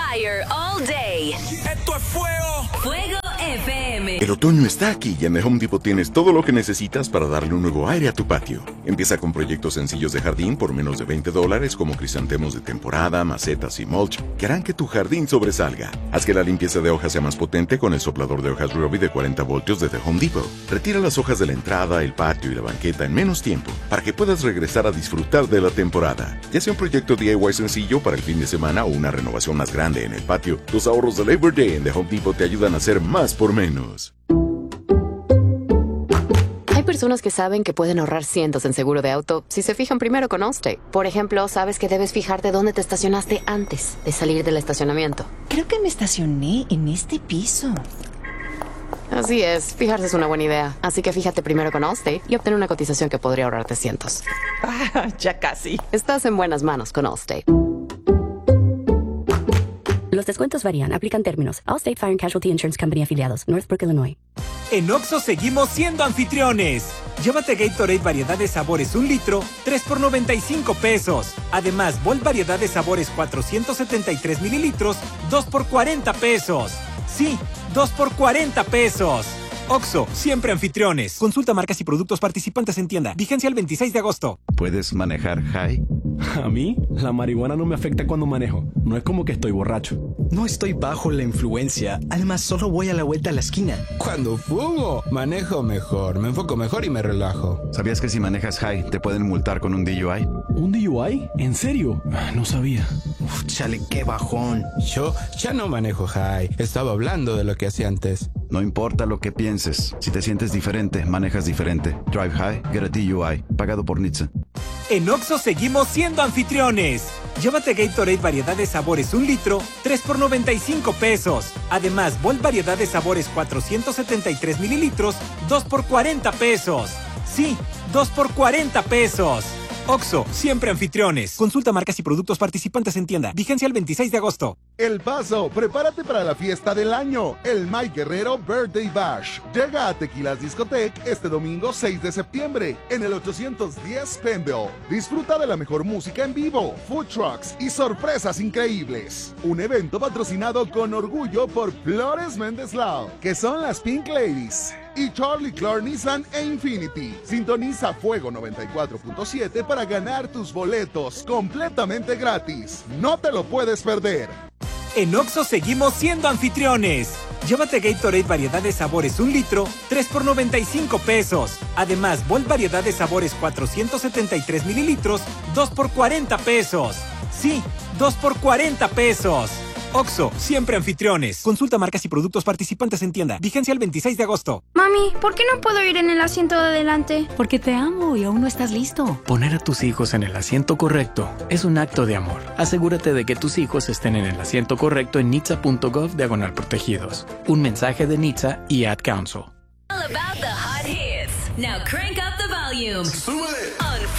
Fire all day. ¡Esto es fuego! Fuego FM. El otoño está aquí y en The Home Depot tienes todo lo que necesitas para darle un nuevo aire a tu patio. Empieza con proyectos sencillos de jardín por menos de $20 como crisantemos de temporada, macetas y mulch que harán que tu jardín sobresalga. Haz que la limpieza de hojas sea más potente con el soplador de hojas Ryobi de 40 voltios de The Home Depot. Retira las hojas de la entrada, el patio y la banqueta en menos tiempo para que puedas regresar a disfrutar de la temporada. Ya sea un proyecto DIY sencillo para el fin de semana o una renovación más grande en el patio, los ahorros de Labor Day en The Home Depot te ayudan a hacer más por menos. Hay personas que saben que pueden ahorrar cientos en seguro de auto si se fijan primero con Allstate. Por ejemplo, sabes que debes fijarte dónde te estacionaste antes de salir del estacionamiento. Creo que me estacioné en este piso. Así es, fijarse es una buena idea. Así que fíjate primero con Allstate y obtén una cotización que podría ahorrarte cientos. Ya casi. Estás en buenas manos con Allstate. Los descuentos varían, aplican términos. Allstate Fire and Casualty Insurance Company afiliados, Northbrook, Illinois. En Oxxo seguimos siendo anfitriones. Llévate Gatorade variedad de sabores 1 litro, 3 por $95. Además, Volt variedad de sabores 473 mililitros, 2 por $40. Sí, 2 por $40. Oxxo, siempre anfitriones. Consulta marcas y productos participantes en tienda. Vigencia el 26 de agosto. ¿Puedes manejar high? A mí, la marihuana no me afecta cuando manejo. No es como que estoy borracho. No estoy bajo la influencia. Además, solo voy a la vuelta a la esquina. Cuando fumo, manejo mejor, me enfoco mejor y me relajo. ¿Sabías que si manejas high te pueden multar con un DUI? ¿Un DUI? ¿En serio? No sabía. Uf, chale, qué bajón. Yo ya no manejo high. Estaba hablando de lo que hacía antes. No importa lo que pienses. Si te sientes diferente, manejas diferente. Drive high, get a DUI. Pagado por NHTSA. En Oxxo seguimos siendo anfitriones. Llévate Gatorade variedad de sabores 1 litro, 3 por $95. Además, Volt variedad de sabores 473 mililitros, 2 por $40. Sí, 2 por $40. Oxxo, siempre anfitriones. Consulta marcas y productos participantes en tienda. Vigencia el 26 de agosto. El Paso, prepárate para la fiesta del año, el Mike Guerrero Birthday Bash. Llega a Tequilas Discotec este domingo 6 de septiembre en el 810 Penville. Disfruta de la mejor música en vivo, food trucks y sorpresas increíbles. Un evento patrocinado con orgullo por Flores Méndez Lau, que son las Pink Ladies, y Charlie Clark Nissan e Infinity. Sintoniza Fuego 94.7 para ganar tus boletos completamente gratis. No te lo puedes perder. En Oxxo seguimos siendo anfitriones. Llévate Gatorade variedad de sabores 1 litro, 3 por $95. Además, Volt variedad de sabores 473 mililitros, 2 por $40. Sí, 2 por $40. Oxxo, siempre anfitriones. Consulta marcas y productos participantes en tienda. Vigencia el 26 de agosto. Mami, ¿por qué no puedo ir en el asiento de adelante? Porque te amo y aún no estás listo. Poner a tus hijos en el asiento correcto es un acto de amor. Asegúrate de que tus hijos estén en el asiento correcto en nhtsa.gov/protegidos. Un mensaje de NHTSA y Ad Council. All about the hot hits. Now crank up the volume. ¡Súbele!